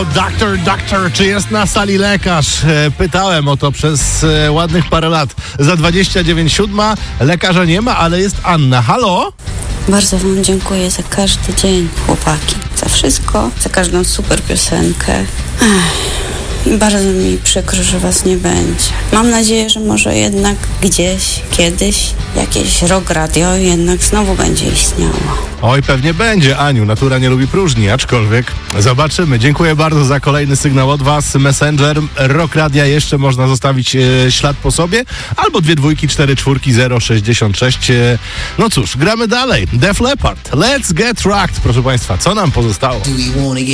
Doktor, czy jest na sali lekarz? Pytałem o to przez ładnych parę lat. Za 29:07 lekarza nie ma, ale jest Anna. Halo? Bardzo wam dziękuję za każdy dzień, chłopaki. Za wszystko, za każdą super piosenkę. I bardzo mi przykro, że was nie będzie. Mam nadzieję, że może jednak gdzieś, kiedyś jakieś Rock Radio jednak znowu będzie istniało. Oj, pewnie będzie, Aniu. Natura nie lubi próżni, aczkolwiek zobaczymy. Dziękuję bardzo za kolejny sygnał od was. Messenger Rock Radia, jeszcze można zostawić ślad po sobie. Albo 2 2 4 4 0 66. No cóż, gramy dalej. Def Leppard. Let's get rocked, proszę państwa. Co nam pozostało?